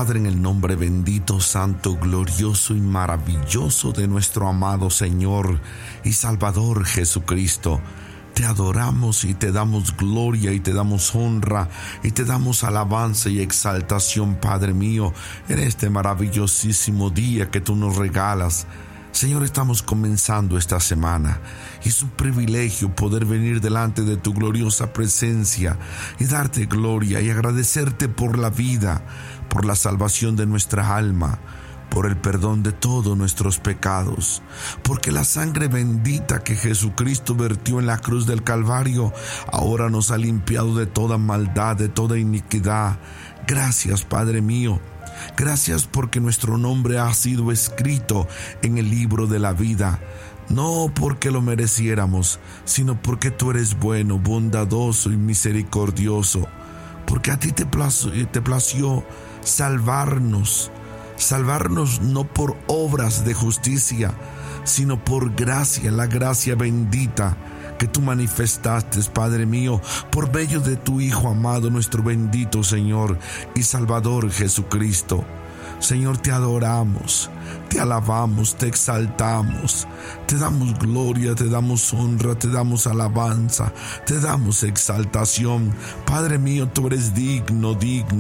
Padre, en el nombre bendito, santo, glorioso y maravilloso de nuestro amado Señor y Salvador Jesucristo, te adoramos y te damos gloria y te damos honra y te damos alabanza y exaltación, Padre mío, en este maravillosísimo día que tú nos regalas. Señor, estamos comenzando esta semana y es un privilegio poder venir delante de tu gloriosa presencia y darte gloria y agradecerte por la vida, por la salvación de nuestra alma, por el perdón de todos nuestros pecados, porque la sangre bendita que Jesucristo vertió en la cruz del Calvario ahora nos ha limpiado de toda maldad, de toda iniquidad. Gracias, Padre mío. Gracias porque nuestro nombre ha sido escrito en el libro de la vida, no porque lo mereciéramos, sino porque tú eres bueno, bondadoso y misericordioso, porque a ti te plació salvarnos no por obras de justicia, sino por gracia, la gracia bendita que tú manifestaste, Padre mío, por medio de tu Hijo amado, nuestro bendito Señor y Salvador Jesucristo. Señor, te adoramos, te alabamos, te exaltamos, te damos gloria, te damos honra, te damos alabanza, te damos exaltación. Padre mío, tú eres digno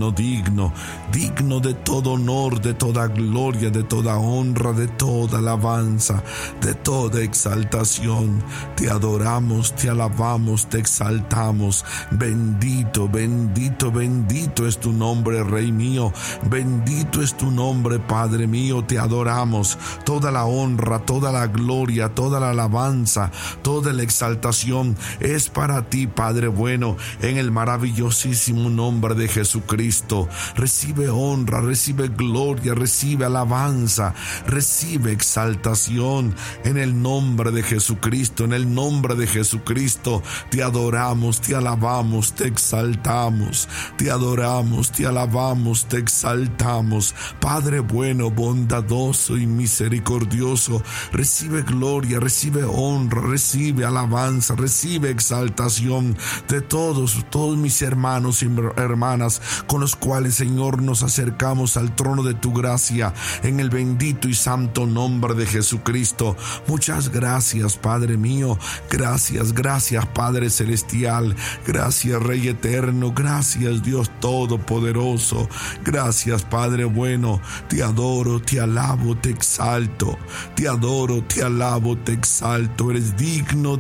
de todo honor, de toda gloria, de toda honra, de toda alabanza, de toda exaltación. Te adoramos, te alabamos, te exaltamos. Bendito, bendito, bendito es tu nombre, Rey mío. Bendito es tu nombre, Padre mío. Te adoramos. Toda la honra, toda la gloria, toda la alabanza, toda la exaltación es para ti, Padre bueno, en el maravillosísimo nombre de Jesucristo. Recibe honra, recibe gloria, recibe alabanza, recibe exaltación en el nombre de Jesucristo. En el nombre de Jesucristo te adoramos, te alabamos, te exaltamos, te adoramos, te alabamos, te exaltamos. Padre bueno, bondadoso y misericordioso, recibe gloria, recibe honra, recibe alabanza, recibe exaltación de todos mis hermanos y hermanas con los cuales, Señor, nos acercamos al trono de tu gracia en el bendito y santo nombre de Jesucristo. Muchas gracias, Padre mío. Gracias, gracias, Padre celestial. Gracias, Rey eterno. Gracias, Dios todopoderoso. Gracias, Padre bueno. Te adoro, te alabo, te exalto. Te adoro, te alabo, te exalto. Eres digno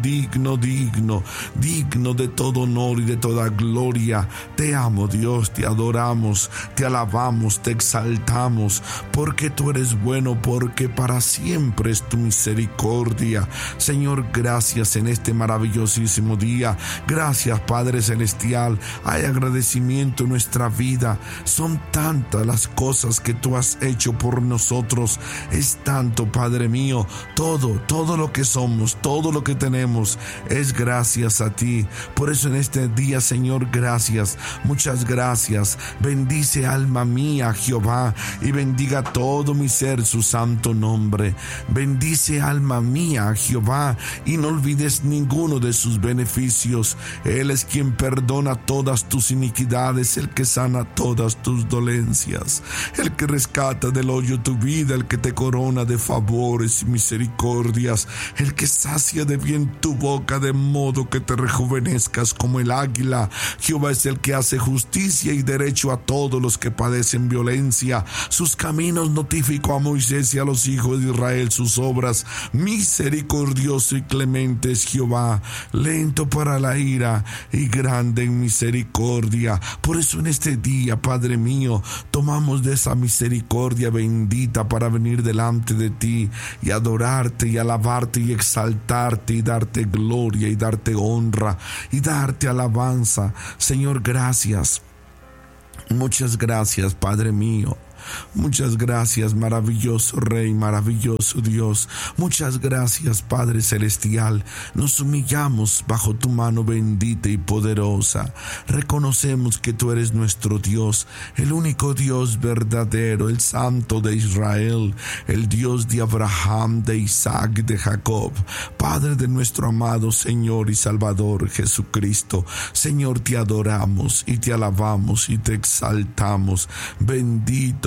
de todo honor y de toda gloria. Te amo, Dios, te adoramos, te alabamos, te exaltamos, porque tú eres bueno, porque para siempre es tu misericordia. Señor, gracias en este maravillosísimo día. Gracias, Padre celestial. Hay agradecimiento en nuestra vida. Son tantas las cosas que tú has hecho por nosotros. Es tanto, Padre mío. Todo lo que somos, todo lo que tenemos es gracias a ti. Por eso en este día, Señor, gracias, muchas gracias. Bendice, alma mía, Jehová, y bendiga todo mi ser su santo nombre. Bendice, alma mía, Jehová, y no olvides ninguno de sus beneficios. Él es quien perdona todas tus iniquidades, el que sana todas tus dolencias, el que rescata del hoyo tu vida, el que te corona de favores y misericordias, el que sacia de bien tu boca de modo que te rejuvenezcas como el águila. Jehová es el que hace justicia y derecho a todos los que padecen violencia. Sus caminos notificó a Moisés y a los hijos de Israel sus obras. Misericordioso y clemente es Jehová, lento para la ira y grande en misericordia. Por eso en este día, Padre mío, tomamos de esa misericordia bendita para venir delante de ti y adorarte y alabarte y exaltarte y darte gloria y darte honra y darte alabanza. Señor, gracias. Muchas gracias, Padre mío. Muchas gracias, maravilloso Rey, maravilloso Dios. Muchas gracias, Padre celestial. Nos humillamos bajo tu mano bendita y poderosa. Reconocemos que tú eres nuestro Dios, el único Dios verdadero, el Santo de Israel, el Dios de Abraham, de Isaac, de Jacob. Padre de nuestro amado Señor y Salvador Jesucristo. Señor, te adoramos y te alabamos y te exaltamos. Bendito,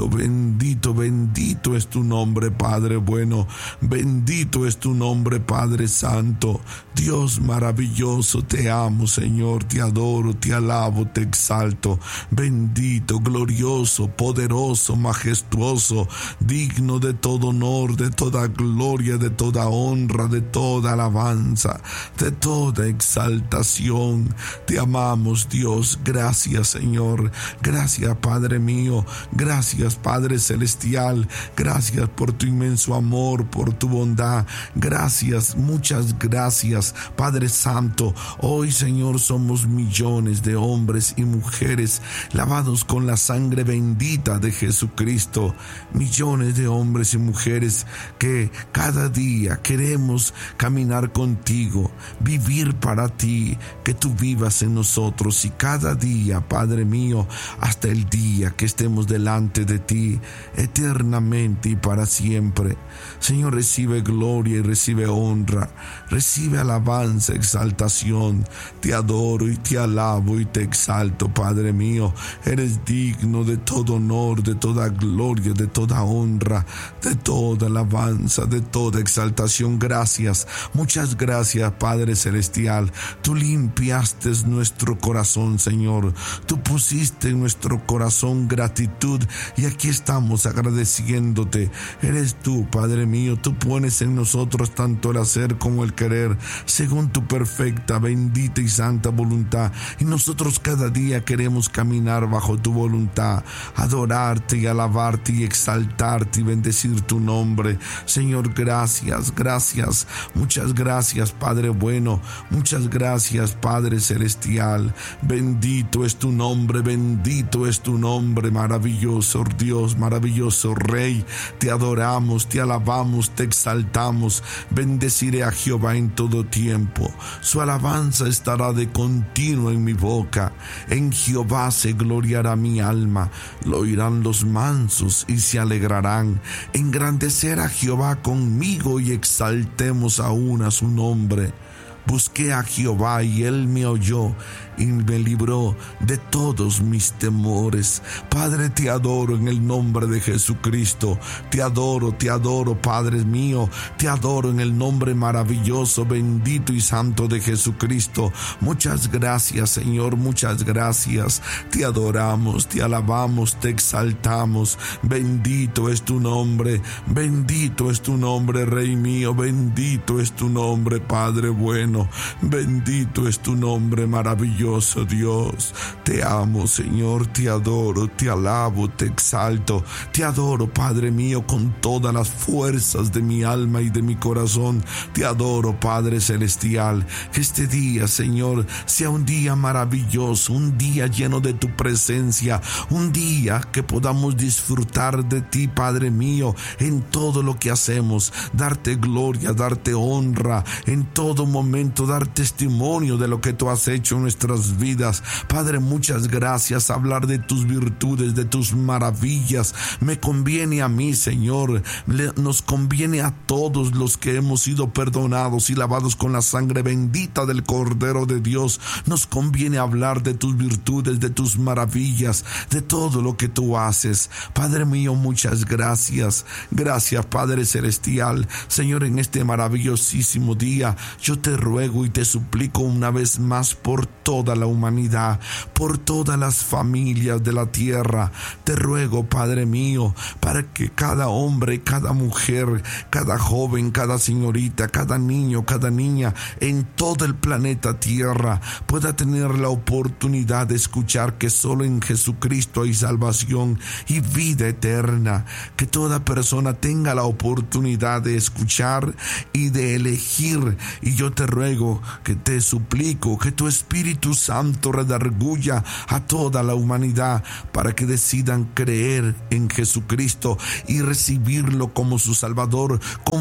bendito, bendito, bendito es tu nombre, Padre bueno. Bendito es tu nombre, Padre santo. Dios maravilloso, te amo, Señor, te adoro, te alabo, te exalto. Bendito, glorioso, poderoso, majestuoso, digno de todo honor, de toda gloria, de toda honra, de toda alabanza, de toda exaltación. Te amamos, Dios. Gracias, Señor. Gracias, Padre mío. Gracias, Padre celestial. Gracias por tu inmenso amor, por tu bondad. Gracias, muchas gracias, Padre santo. Hoy, Señor, somos millones de hombres y mujeres lavados con la sangre bendita de Jesucristo. Millones de hombres y mujeres que cada día queremos caminar contigo, vivir para ti, que tú vivas en nosotros, y cada día, Padre mío, hasta el día que estemos delante de ti eternamente y para siempre. Señor, recibe gloria y recibe honra, recibe alabanza, exaltación. Te adoro y te alabo y te exalto, Padre mío. Eres digno de todo honor, de toda gloria, de toda honra, de toda alabanza, de toda exaltación. Gracias, muchas gracias, Padre celestial. Tú limpiaste nuestro corazón, Señor. Tú pusiste en nuestro corazón gratitud, y aquí estamos agradeciéndote. Eres tú, Padre mío. Tú pones en nosotros tanto el hacer como el querer, según tu perfecta, bendita y santa voluntad. Y nosotros cada día queremos caminar bajo tu voluntad, adorarte y alabarte y exaltarte y bendecir tu nombre. Señor, gracias, gracias, muchas gracias, Padre bueno. Muchas gracias, Padre celestial. Bendito es tu nombre, bendito es tu nombre, maravilloso Dios, maravilloso Rey. Te adoramos, te alabamos, te exaltamos. Bendeciré a Jehová en todo tiempo. Su alabanza estará de continuo en mi boca. En Jehová se gloriará mi alma. Lo oirán los mansos y se alegrarán. Engrandecer a Jehová conmigo y exaltemos aún a su nombre. Busqué a Jehová y él me oyó y me libró de todos mis temores. Padre, te adoro en el nombre de Jesucristo. Te adoro, Padre mío. Te adoro en el nombre maravilloso, bendito y santo de Jesucristo. Muchas gracias, Señor, muchas gracias. Te adoramos, te alabamos, te exaltamos. Bendito es tu nombre, bendito es tu nombre, Rey mío. Bendito es tu nombre, Padre bueno. Bendito es tu nombre, maravilloso Dios. Te amo, Señor, te adoro, te alabo, te exalto. Te adoro, Padre mío, con todas las fuerzas de mi alma y de mi corazón. Te adoro, Padre celestial. Que este día, Señor, sea un día maravilloso, un día lleno de tu presencia, un día que podamos disfrutar de ti, Padre mío, en todo lo que hacemos, darte gloria, darte honra, en todo momento dar testimonio de lo que tú has hecho en nuestras vidas. Padre, muchas gracias. Hablar de tus virtudes, de tus maravillas, me conviene a mí, Señor. Nos conviene a todos los que hemos sido perdonados y lavados con la sangre bendita del Cordero de Dios. Nos conviene hablar de tus virtudes, de tus maravillas, de todo lo que tú haces. Padre mío, muchas gracias. Gracias, Padre celestial. Señor, en este maravillosísimo día, yo te ruego y te suplico una vez más por toda la humanidad, por todas las familias de la tierra. Te ruego, Padre mío, para que cada hombre, cada mujer, cada joven, cada señorita, cada niño, cada niña en todo el planeta Tierra pueda tener la oportunidad de escuchar que solo en Jesucristo hay salvación y vida eterna. Que toda persona tenga la oportunidad de escuchar y de elegir. Y yo te ruego, que te suplico, que tu Espíritu Santo redarguya a toda la humanidad para que decidan creer en Jesucristo y recibirlo como su Salvador,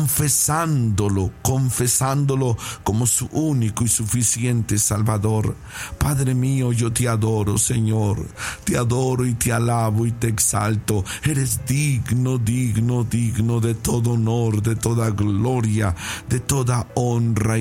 confesándolo como su único y suficiente Salvador. Padre mío, yo te adoro, Señor. Te adoro y te alabo y te exalto. Eres digno de todo honor, de toda gloria, de toda honra y de todo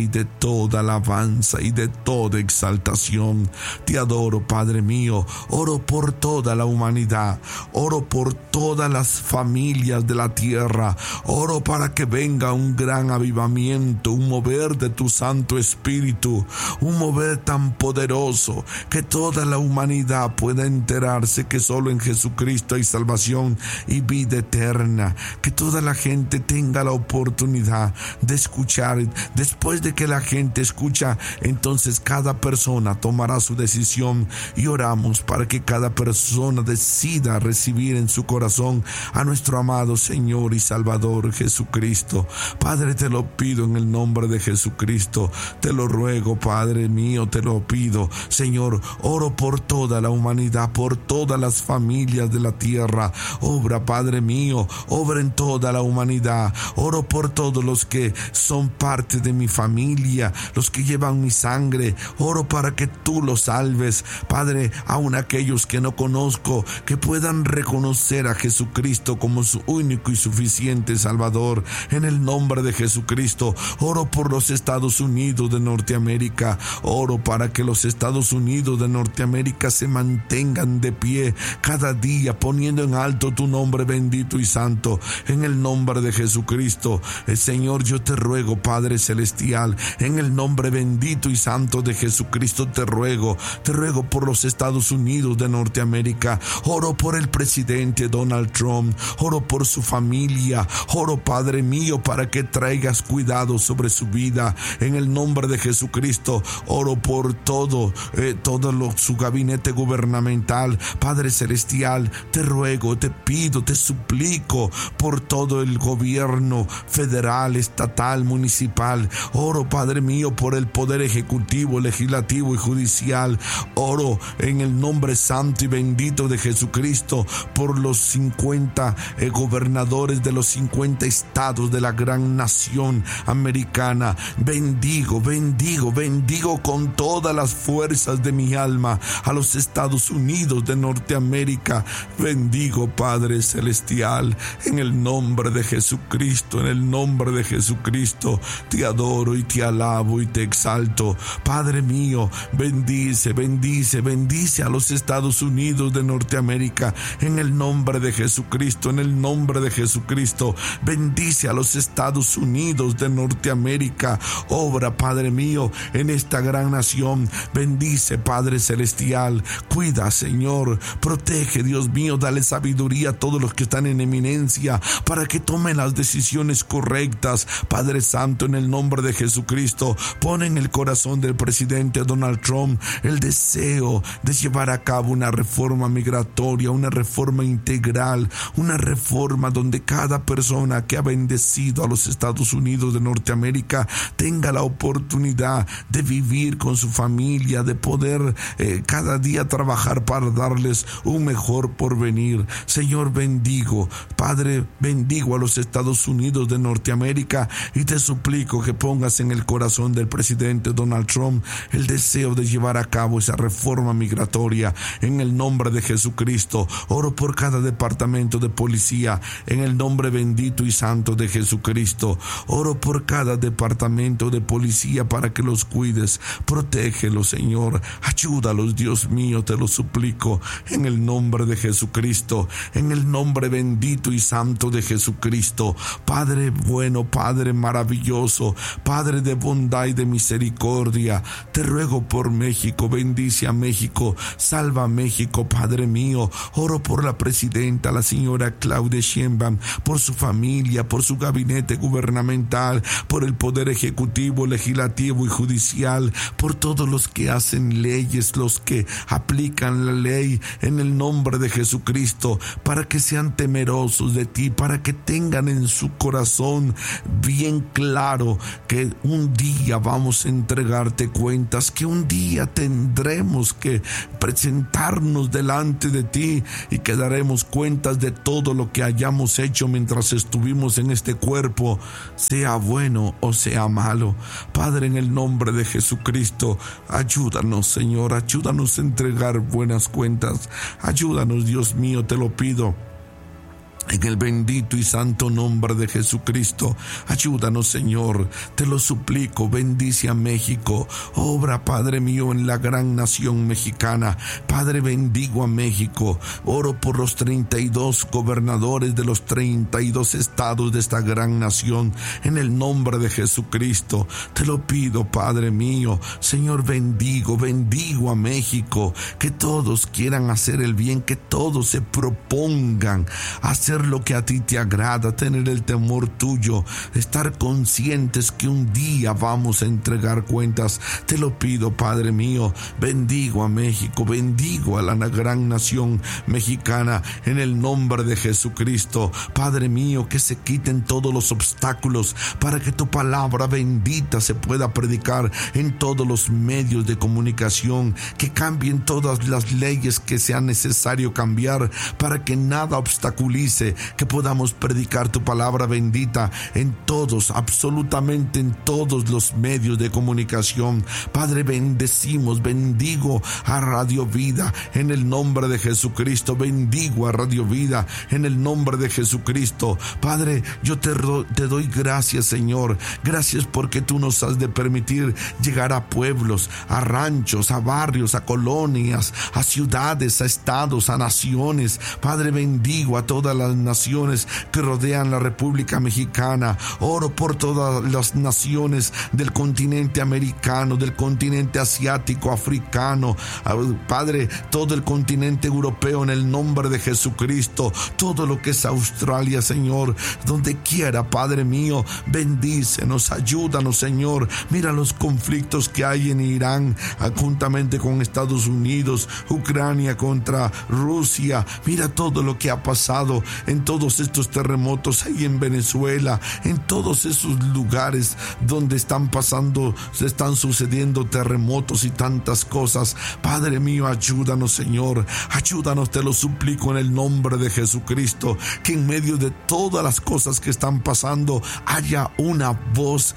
toda alabanza y de toda exaltación. Te adoro, Padre mío. Oro por toda la humanidad. Oro por todas las familias de la tierra. Oro para que venga un gran avivamiento, un mover de tu Santo Espíritu, un mover tan poderoso que toda la humanidad pueda enterarse que solo en Jesucristo hay salvación y vida eterna. Que toda la gente tenga la oportunidad de escuchar. Después de que la gente escucha, entonces cada persona tomará su decisión, y oramos para que cada persona decida recibir en su corazón a nuestro amado Señor y Salvador Jesucristo. Padre, te lo pido en el nombre de Jesucristo. Te lo ruego, Padre mío, te lo pido. Señor, oro por toda la humanidad, por todas las familias de la tierra. Obra, Padre mío, obra en toda la humanidad. Oro por todos los que son parte de mi familia, los que llevan mi sangre. Oro para que tú los salves, Padre, aun aquellos que no conozco, que puedan reconocer a Jesucristo como su único y suficiente Salvador. En el nombre de Jesucristo, oro por los Estados Unidos de Norteamérica. Oro para que los Estados Unidos de Norteamérica se mantengan de pie cada día, poniendo en alto tu nombre bendito y santo. En el nombre de Jesucristo, Señor, yo te ruego, Padre celestial, en el nombre bendito y santo de Jesucristo te ruego por los Estados Unidos de Norteamérica. Oro por el presidente Donald Trump, oro por su familia, oro, Padre mío, para que traigas cuidado sobre su vida. En el nombre de Jesucristo, oro por todo su gabinete gubernamental. Padre celestial, te ruego, te pido, te suplico por todo el gobierno federal, estatal, municipal. Oro, Padre mío, por el poder ejecutivo, legislativo y judicial. Oro en el nombre santo y bendito de Jesucristo por los 50 gobernadores de los 50 estados de la gran nación americana. Bendigo con todas las fuerzas de mi alma a los Estados Unidos de Norteamérica. Bendigo, Padre celestial, en el nombre de Jesucristo, en el nombre de Jesucristo. Te adoro y te alabo y te exalto. Padre mío, bendice a los Estados Unidos de Norteamérica, en el nombre de Jesucristo, en el nombre de Jesucristo. Bendice a los Estados Unidos de Norteamérica. Obra, Padre mío, en esta gran nación. Bendice, Padre celestial. Cuida, Señor. Protege, Dios mío. Dale sabiduría a todos los que están en eminencia para que tomen las decisiones correctas. Padre santo, en el nombre de Jesucristo, pon en el corazón del presidente Donald Trump el deseo de llevar a cabo una reforma migratoria, una reforma integral, una reforma donde cada persona que ha bendecido a los Estados Unidos de Norteamérica tenga la oportunidad de vivir con su familia, de poder cada día trabajar para darles un mejor porvenir. Señor, bendigo, Padre, bendigo a los Estados Unidos de Norteamérica, y te suplico que pongas en el corazón del presidente Donald Trump el deseo de llevar a cabo esa reforma migratoria. En el nombre de Jesucristo, oro por cada departamento de policía, en el nombre bendito y santo de Jesucristo. Oro por cada departamento de policía para que los cuides, protégelos, Señor, ayúdalos, Dios mío, te lo suplico, en el nombre de Jesucristo, en el nombre bendito y santo de Jesucristo. Padre bueno, Padre maravilloso, Padre de bondad y de misericordia, te ruego por México. Bendice a México, salva a México, Padre mío. Oro por la presidenta, la señora Claudia Sheinbaum, por su familia, por su gabinete gubernamental, por el poder ejecutivo, legislativo y judicial, por todos los que hacen leyes, los que aplican la ley, en el nombre de Jesucristo, para que sean temerosos de ti, para que tengan en su corazón bien claro que un día vamos a entregarte cuentas, que un día tendremos que presentarnos delante de ti y que daremos cuentas de todo lo que hayamos hecho mientras estuvimos en este cuerpo, sea bueno o sea malo. Padre, en el nombre de Jesucristo, ayúdanos, Señor, ayúdanos a entregar buenas cuentas. Ayúdanos, Dios mío, te lo pido. En el bendito y santo nombre de Jesucristo, ayúdanos, Señor, te lo suplico, bendice a México, obra, Padre mío, en la gran nación mexicana. Padre, bendigo a México, oro por los 32 gobernadores de los 32 estados de esta gran nación, en el nombre de Jesucristo, te lo pido, Padre mío, Señor, bendigo a México, que todos quieran hacer el bien, que todos se propongan hacer lo que a ti te agrada, tener el temor tuyo, estar conscientes que un día vamos a entregar cuentas. Te lo pido, Padre mío, bendigo a México, bendigo a la gran nación mexicana, en el nombre de Jesucristo. Padre mío, que se quiten todos los obstáculos para que tu palabra bendita se pueda predicar en todos los medios de comunicación, que cambien todas las leyes que sea necesario cambiar para que nada obstaculice que podamos predicar tu palabra bendita en todos, absolutamente en todos los medios de comunicación. Padre, bendigo a Radio Vida en el nombre de Jesucristo, bendigo a Radio Vida en el nombre de Jesucristo. Padre, yo te doy gracias, Señor, gracias porque tú nos has de permitir llegar a pueblos, a ranchos, a barrios, a colonias, a ciudades, a estados, a naciones. Padre, bendigo a todas las naciones que rodean la República Mexicana. Oro por todas las naciones del continente americano, del continente asiático, africano, Padre, todo el continente europeo, en el nombre de Jesucristo, todo lo que es Australia, Señor, donde quiera, Padre mío, bendícenos, ayúdanos, Señor. Mira los conflictos que hay en Irán, juntamente con Estados Unidos, Ucrania contra Rusia. Mira todo lo que ha pasado en todos estos terremotos ahí en Venezuela, en todos esos lugares donde se están sucediendo terremotos y tantas cosas. Padre mío, ayúdanos, Señor, ayúdanos, te lo suplico en el nombre de Jesucristo, que en medio de todas las cosas que están pasando haya una voz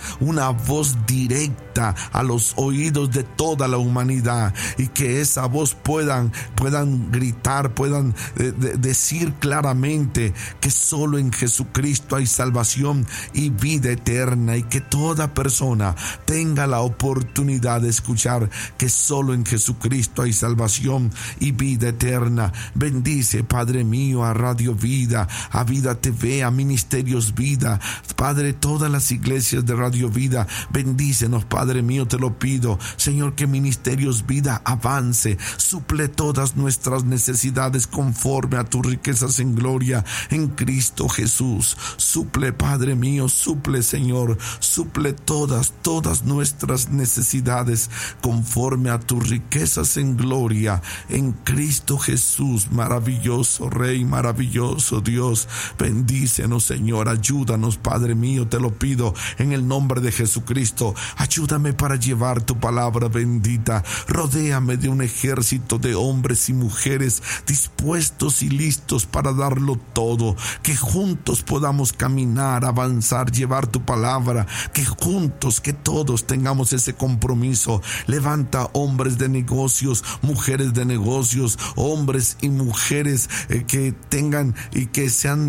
directa a los oídos de toda la humanidad, y que esa voz puedan gritar, puedan decir claramente que solo en Jesucristo hay salvación y vida eterna, y que toda persona tenga la oportunidad de escuchar que solo en Jesucristo hay salvación y vida eterna. Bendice, Padre mío, a Radio Vida, a Vida TV, a Ministerios Vida, Padre, todas las iglesias de Radio Vida. Bendícenos, Padre mío, te lo pido, Señor, que Ministerios Vida avance, suple todas nuestras necesidades conforme a tus riquezas en gloria en Cristo Jesús. Suple, Padre mío, suple, Señor, suple todas nuestras necesidades conforme a tus riquezas en gloria en Cristo Jesús. Maravilloso Rey, maravilloso Dios, bendícenos, Señor, ayúdanos, Padre mío, te lo pido en el nombre de Jesucristo. Ayúdame para llevar tu palabra bendita. Rodéame de un ejército de hombres y mujeres dispuestos y listos para darlo todo, que juntos podamos caminar, avanzar, llevar tu palabra, que juntos, que todos tengamos ese compromiso. Levanta hombres de negocios, mujeres de negocios, hombres y mujeres que tengan y que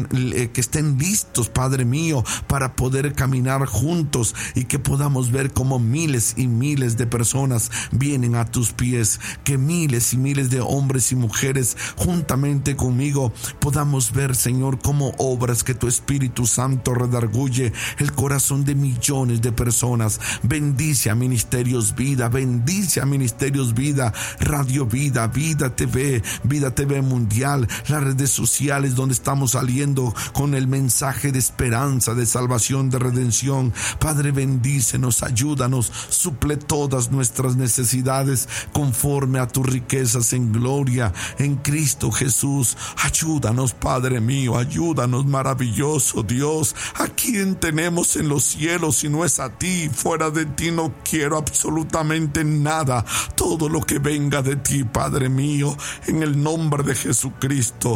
estén listos, Padre mío, para poder caminar juntos, y que podamos ver cómo miles y miles de personas vienen a tus pies, que miles y miles de hombres y mujeres juntamente conmigo podamos ver, Señor, cómo obras que tu Espíritu Santo redarguye el corazón de millones de personas. Bendice a Ministerios Vida, bendice a Ministerios Vida, Radio Vida, Vida TV Mundial, las redes sociales donde estamos saliendo con el mensaje de esperanza, de salvación, de redención. Padre, bendícenos, ayúdanos, suple todas nuestras necesidades conforme a tus riquezas en gloria en Cristo Jesús. Ayúdanos, Padre mío, ayúdanos, maravilloso Dios. ¿A quién tenemos en los cielos si no es a ti? Fuera de ti no quiero absolutamente nada. Todo lo que venga de ti, Padre mío, en el nombre de Jesucristo.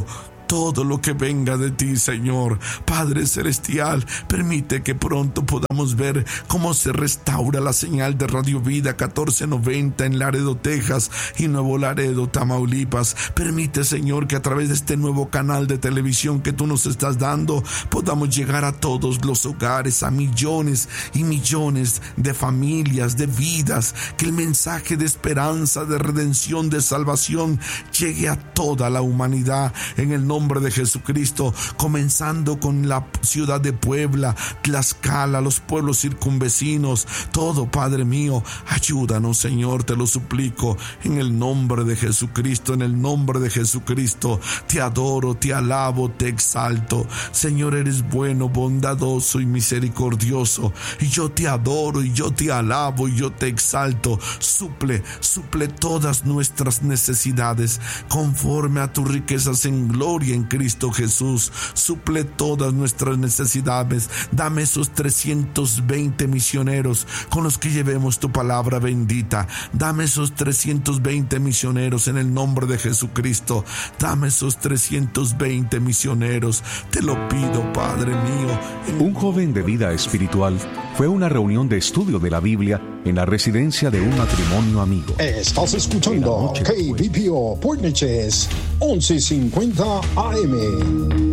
todo lo que venga de ti, Señor. Padre celestial, permite que pronto podamos ver cómo se restaura la señal de Radio Vida 1490 en Laredo, Texas y Nuevo Laredo, Tamaulipas. Permite, Señor, que a través de este nuevo canal de televisión que tú nos estás dando, podamos llegar a todos los hogares, a millones y millones de familias, de vidas, que el mensaje de esperanza, de redención, de salvación llegue a toda la humanidad en el nombre de Jesucristo, comenzando con la ciudad de Puebla, Tlaxcala, los pueblos circunvecinos, todo, Padre mío. Ayúdanos, Señor, te lo suplico, en el nombre de Jesucristo, en el nombre de Jesucristo. Te adoro, te alabo, te exalto. Señor, eres bueno, bondadoso y misericordioso, y yo te adoro, y yo te alabo, y yo te exalto. Suple todas nuestras necesidades conforme a tus riquezas en gloria en Cristo Jesús. Suple todas nuestras necesidades. Dame esos 320 misioneros con los que llevemos tu palabra bendita. Dame esos 320 misioneros en el nombre de Jesucristo. Dame esos 320 misioneros. Te lo pido, Padre mío. Un joven de vida espiritual fue a una reunión de estudio de la Biblia en la residencia de un matrimonio amigo. Estás escuchando KBPO Port Neches 1150 AM.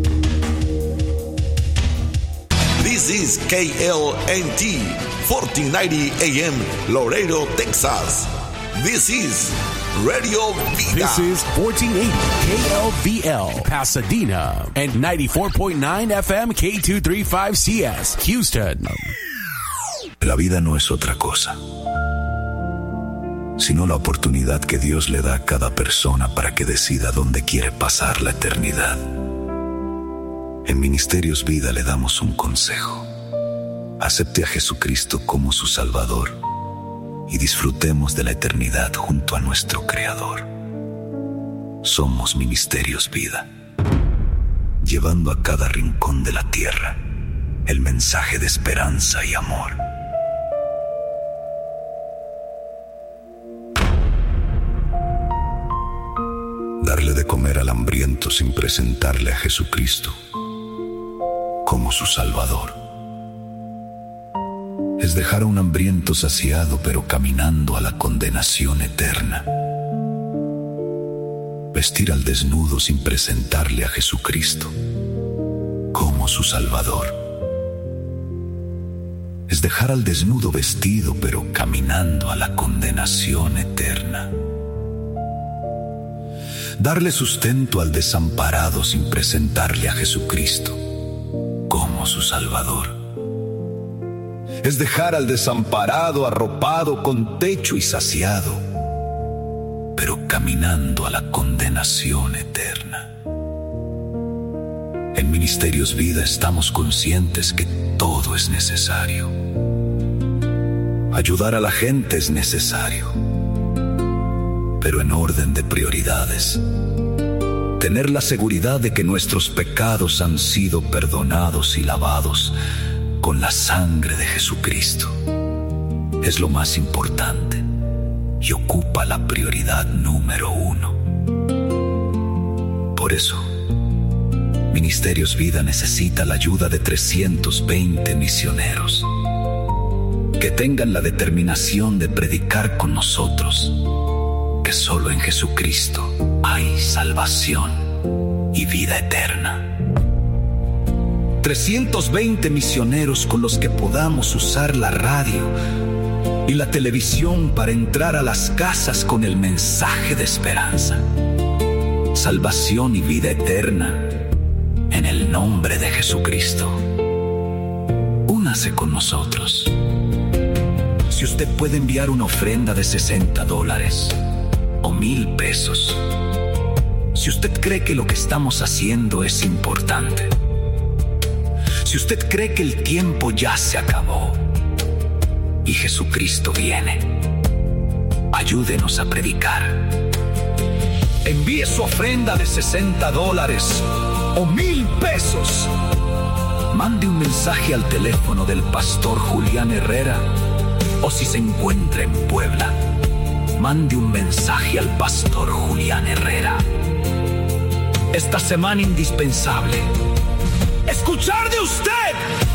This is KLNT 1490 AM Laredo, Texas. This is Radio Vida. This is 1480 KLVL Pasadena and 94.9 FM K235CS Houston. La vida no es otra cosa, sino la oportunidad que Dios le da a cada persona para que decida dónde quiere pasar la eternidad. En Ministerios Vida le damos un consejo: acepte a Jesucristo como su Salvador y disfrutemos de la eternidad junto a nuestro Creador. Somos Ministerios Vida, llevando a cada rincón de la tierra el mensaje de esperanza y amor. Darle de comer al hambriento sin presentarle a Jesucristo como su Salvador es dejar a un hambriento saciado pero caminando a la condenación eterna. Vestir al desnudo sin presentarle a Jesucristo como su Salvador es dejar al desnudo vestido pero caminando a la condenación eterna. Darle sustento al desamparado sin presentarle a Jesucristo como su Salvador es dejar al desamparado arropado con techo y saciado, pero caminando a la condenación eterna. En Ministerios Vida estamos conscientes que todo es necesario. Ayudar a la gente es necesario, pero en orden de prioridades. Tener la seguridad de que nuestros pecados han sido perdonados y lavados con la sangre de Jesucristo es lo más importante y ocupa la prioridad número 1. Por eso, Ministerios Vida necesita la ayuda de 320 misioneros que tengan la determinación de predicar con nosotros que solo en Jesucristo hay salvación y vida eterna. 320 misioneros con los que podamos usar la radio y la televisión para entrar a las casas con el mensaje de esperanza, salvación y vida eterna en el nombre de Jesucristo. Únase con nosotros. Si usted puede enviar una ofrenda de $60 o $1,000, si usted cree que lo que estamos haciendo es importante, si usted cree que el tiempo ya se acabó y Jesucristo viene, ayúdenos a predicar. Envíe su ofrenda de $60 o $1,000. Mande un mensaje al teléfono del pastor Julián Herrera, o si se encuentra en Puebla, mande un mensaje al pastor Julián Herrera. esta semana indispensable. Escuchar de usted